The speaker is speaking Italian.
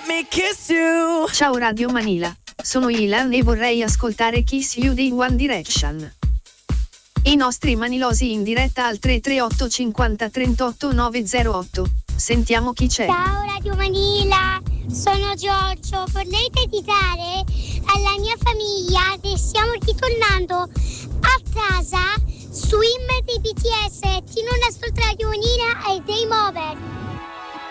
me kiss you. Ciao Radio Manila, sono Ilan e vorrei ascoltare Kiss You dei One Direction. I nostri manilosi in diretta al 338 50 38 908. Sentiamo chi c'è. Ciao Radio Manila, sono Giorgio. Vorrei dedicare alla mia famiglia che stiamo ritornando a casa Swim dei BTS. Chi non ascolta Radio Manila è Game Over.